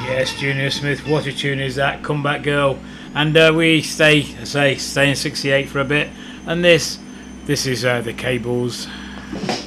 Yes, Junior Smith, what a tune is that? Comeback Girl. And we stay in 68 for a bit. And this is the Cables.